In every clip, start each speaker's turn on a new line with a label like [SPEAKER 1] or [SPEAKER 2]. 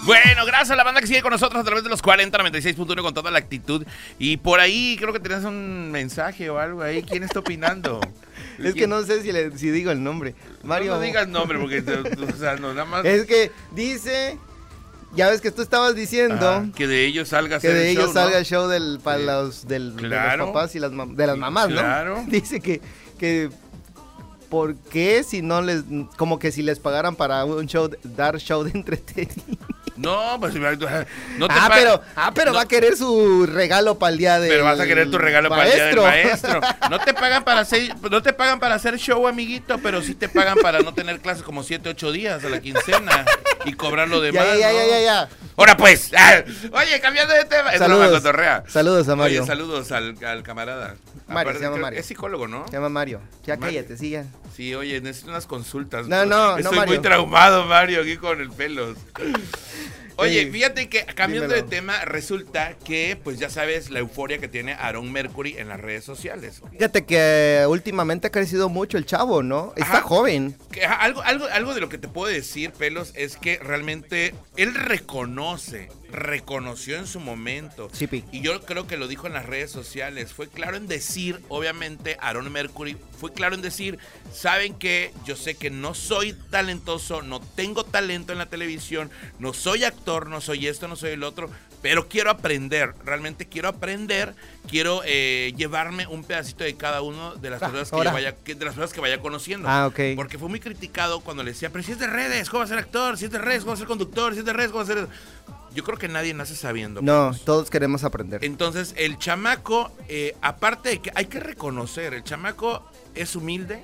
[SPEAKER 1] Bueno, gracias a la banda que sigue con nosotros a través de los 4096.1 con toda la actitud. Y por ahí creo que tenías un mensaje o algo ahí. ¿Quién está opinando?
[SPEAKER 2] Es que no sé si digo el nombre. Mario.
[SPEAKER 1] No digas nombre porque, o sea, no, nada más.
[SPEAKER 2] Es que dice, ya ves que tú estabas diciendo
[SPEAKER 1] que de ellos salga
[SPEAKER 2] que de ellos salga
[SPEAKER 1] ¿no?
[SPEAKER 2] el show de los papás y de las mamás, ¿no?
[SPEAKER 1] Claro.
[SPEAKER 2] Dice que ¿por qué si no les, como que si les pagaran para un show, dar show de entretenimiento?
[SPEAKER 1] No, pues no te
[SPEAKER 2] pero va a querer su regalo para el día del
[SPEAKER 1] Pero vas a querer tu regalo para el día del
[SPEAKER 2] maestro.
[SPEAKER 1] No te pagan para hacer show, amiguito, pero sí te pagan para no tener clases como 7, 8 días a la quincena y cobrar lo demás.
[SPEAKER 2] Ya.
[SPEAKER 1] Ahora pues, oye, cambiando de tema.
[SPEAKER 2] Saludos a Mario.
[SPEAKER 1] Oye, saludos al camarada.
[SPEAKER 2] Mario, se llama Mario.
[SPEAKER 1] Es psicólogo, ¿no?
[SPEAKER 2] Se llama Mario. Ya cállate, sí, ya.
[SPEAKER 1] Sí, oye, necesito unas consultas.
[SPEAKER 2] No,
[SPEAKER 1] Estoy
[SPEAKER 2] Mario.
[SPEAKER 1] muy traumado, Mario, aquí con el pelos. Oye,
[SPEAKER 2] Sí.
[SPEAKER 1] fíjate que cambiando
[SPEAKER 2] Dímelo.
[SPEAKER 1] de tema, resulta que, pues ya sabes, la euforia que tiene Aaron Mercury en las redes sociales.
[SPEAKER 2] Fíjate que últimamente ha crecido mucho el chavo, ¿no? Está joven.
[SPEAKER 1] Algo de lo que te puedo decir, Pelos, es que realmente él reconoció en su momento.
[SPEAKER 2] Sí, Pi.
[SPEAKER 1] Y yo creo que lo dijo en las redes sociales. Fue claro en decir, obviamente, Aaron Mercury, fue claro en decir, saben que yo sé que no soy talentoso, no tengo talento en la televisión, no soy actor, no soy esto, no soy el otro, pero quiero aprender, realmente quiero aprender, quiero llevarme un pedacito de cada uno de las personas que vaya conociendo.
[SPEAKER 2] Ok.
[SPEAKER 1] Porque fue muy criticado cuando le decía, pero si es de redes, ¿cómo va a ser actor? Si es de redes, ¿cómo va a ser conductor? Si es de redes, ¿cómo va a ser...? Yo creo que nadie nace sabiendo.
[SPEAKER 2] No,
[SPEAKER 1] pues.
[SPEAKER 2] todos queremos aprender.
[SPEAKER 1] Entonces, el chamaco, aparte de que hay que reconocer, el chamaco es humilde,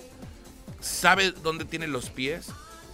[SPEAKER 1] sabe dónde tiene los pies,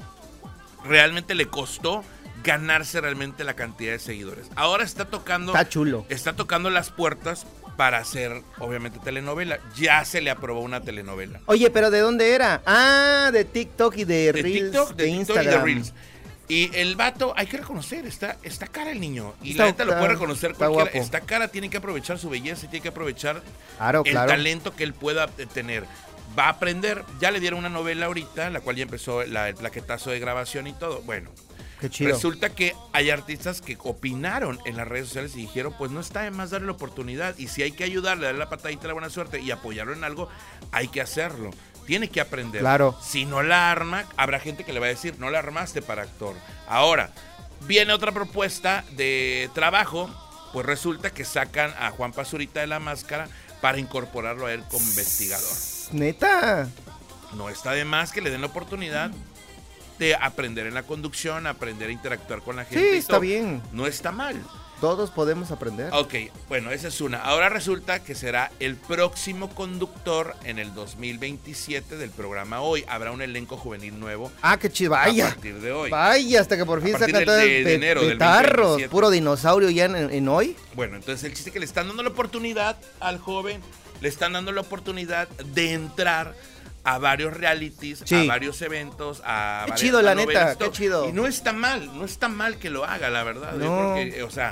[SPEAKER 1] realmente le costó ganarse realmente la cantidad de seguidores. Ahora está chulo. Está tocando las puertas para hacer, obviamente, telenovela. Ya se le aprobó una telenovela.
[SPEAKER 2] Oye, pero ¿de dónde era? Ah, de TikTok y de Reels, de
[SPEAKER 1] Instagram.
[SPEAKER 2] Instagram.
[SPEAKER 1] Y de Reels. Y el vato, hay que reconocer, está cara el niño. Y
[SPEAKER 2] Está,
[SPEAKER 1] la neta lo puede reconocer cualquiera.
[SPEAKER 2] guapo.
[SPEAKER 1] Está cara, tiene que aprovechar su belleza y tiene que aprovechar
[SPEAKER 2] Claro.
[SPEAKER 1] talento que él pueda tener. Va a aprender. Ya le dieron una novela ahorita, la cual ya empezó el plaquetazo de grabación y todo. Bueno,
[SPEAKER 2] Qué chido.
[SPEAKER 1] resulta que hay artistas que opinaron en las redes sociales y dijeron, pues no está de más darle la oportunidad. Y si hay que ayudarle, darle la patadita de la buena suerte y apoyarlo en algo, hay que hacerlo. Tiene que aprender.
[SPEAKER 2] Claro.
[SPEAKER 1] Si no la arma, habrá gente que le va a decir, no la armaste para actor. Ahora, viene otra propuesta de trabajo, pues resulta que sacan a Juan Pazurita de la Máscara para incorporarlo a él como investigador.
[SPEAKER 2] ¿Neta?
[SPEAKER 1] No está de más que le den la oportunidad de aprender en la conducción, aprender a interactuar con la gente.
[SPEAKER 2] Sí,
[SPEAKER 1] y
[SPEAKER 2] está
[SPEAKER 1] todo.
[SPEAKER 2] bien.
[SPEAKER 1] No está mal.
[SPEAKER 2] Todos podemos aprender.
[SPEAKER 1] Ok, bueno, esa es una. Ahora resulta que será el próximo conductor en el 2027 del programa Hoy. Habrá un elenco juvenil nuevo.
[SPEAKER 2] Ah, qué chido. Vaya.
[SPEAKER 1] A partir de hoy.
[SPEAKER 2] Vaya, hasta que por fin
[SPEAKER 1] A partir
[SPEAKER 2] sacan todo
[SPEAKER 1] de enero del
[SPEAKER 2] tarros.
[SPEAKER 1] 2027.
[SPEAKER 2] Puro dinosaurio ya en Hoy.
[SPEAKER 1] Bueno, entonces el chiste es que le están dando la oportunidad al joven, le están dando la oportunidad de entrar a varios realities,
[SPEAKER 2] Sí.
[SPEAKER 1] a varios eventos, a
[SPEAKER 2] Qué
[SPEAKER 1] varias
[SPEAKER 2] chido, la
[SPEAKER 1] novelas,
[SPEAKER 2] neta,
[SPEAKER 1] todo.
[SPEAKER 2] qué chido.
[SPEAKER 1] Y no está mal que lo haga, la verdad.
[SPEAKER 2] No.
[SPEAKER 1] Yo creo que, o sea,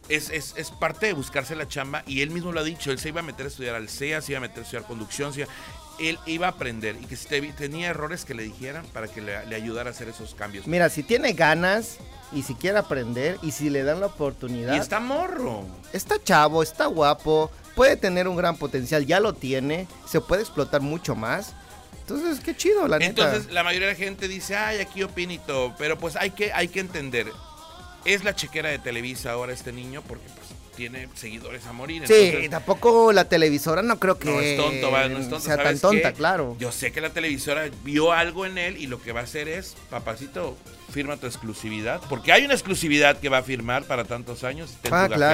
[SPEAKER 1] es parte de buscarse la chamba y él mismo lo ha dicho, él se iba a meter a estudiar al CEA, se iba a meter a estudiar conducción, él iba a aprender y que si tenía errores que le dijeran para que le ayudara a hacer esos cambios.
[SPEAKER 2] Mira, si tiene ganas y si quiere aprender y si le dan la oportunidad.
[SPEAKER 1] Y está morro.
[SPEAKER 2] Está chavo, está guapo, puede tener un gran potencial, ya lo tiene, se puede explotar mucho más. Entonces, qué chido, la neta.
[SPEAKER 1] Entonces, la mayoría de la gente dice, ay, aquí opina y todo, pero pues hay que entender, es la chequera de Televisa ahora este niño, porque pues tiene seguidores a morir.
[SPEAKER 2] Sí,
[SPEAKER 1] Entonces,
[SPEAKER 2] tampoco la televisora no creo que
[SPEAKER 1] no es tonto, no es tonto.
[SPEAKER 2] sea tan
[SPEAKER 1] ¿Sabes
[SPEAKER 2] tonta,
[SPEAKER 1] qué?
[SPEAKER 2] claro.
[SPEAKER 1] Yo sé que la televisora vio algo en él y lo que va a hacer es, papacito, firma tu exclusividad, porque hay una exclusividad que va a firmar para tantos años. Ten tu
[SPEAKER 2] Claro.